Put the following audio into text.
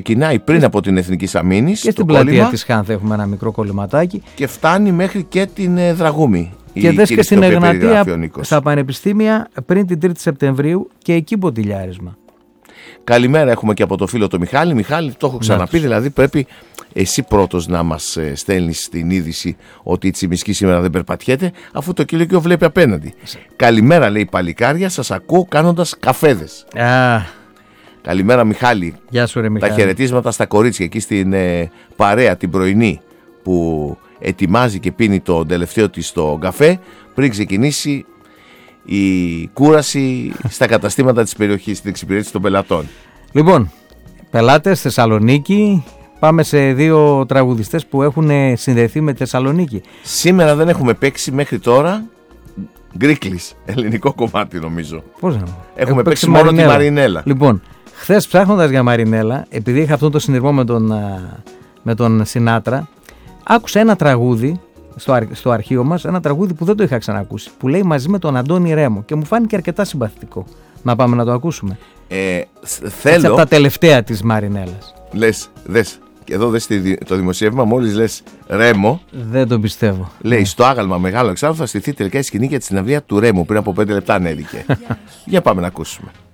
ξεκινάει πριν από την Εθνικής Αμήνης. Και στην πλατεία της Χάνθ έχουμε ένα μικρό κολληματάκι. Και φτάνει μέχρι και την Δραγούμη. Και δες και στην Εγνατία στα πανεπιστήμια πριν την 3η Σεπτεμβρίου και εκεί ποτηλιάρισμα. Καλημέρα έχουμε και από το φίλο το Μιχάλη. Μιχάλη, το έχω ξαναπεί, δηλαδή πρέπει εσύ πρώτος να μας στέλνεις την είδηση ότι η Τσιμισκή σήμερα δεν περπατιέται, αφού το κηλικείο βλέπει απέναντι. Καλημέρα, λέει, παλικάρια, σας ακούω κάνοντας καφέδες. Καλημέρα, Μιχάλη. Γεια σου, ρε Μιχάλη. Τα χαιρετίσματα στα κορίτσια εκεί στην παρέα την πρωινή που ετοιμάζει και πίνει το τελευταίο της το καφέ πριν ξεκινήσει η κούραση στα καταστήματα της περιοχής, στην εξυπηρέτηση των πελατών. Λοιπόν, πελάτες Θεσσαλονίκη, πάμε σε 2 τραγουδιστές που έχουν συνδεθεί με Θεσσαλονίκη. Σήμερα δεν έχουμε παίξει μέχρι τώρα γκρίκλις, ελληνικό κομμάτι νομίζω. Πώς να έχουμε παίξει μόνο τη Μαρινέλα. Λοιπόν, χθες ψάχνοντας για Μαρινέλα, επειδή είχα αυτόν τον συνδυασμό με τον Σινάτρα, άκουσα ένα τραγούδι στο αρχείο μας, ένα τραγούδι που δεν το είχα ξανακούσει, που λέει μαζί με τον Αντώνη Ρέμο και μου φάνηκε αρκετά συμπαθητικό. Να πάμε να το ακούσουμε. Θέλω. Έτσι από τα τελευταία της Μαρινέλας. Λες, δες, και εδώ δες το δημοσίευμα, μόλις λες Ρέμο. Δεν το πιστεύω. Λέει, στο άγαλμα Μεγάλο Εξάδο θα στηθεί τελικά η σκηνή για τη συναυλία του Ρέμου. Πριν από 5 λεπτά ανέβηκε. Για πάμε να ακούσουμε.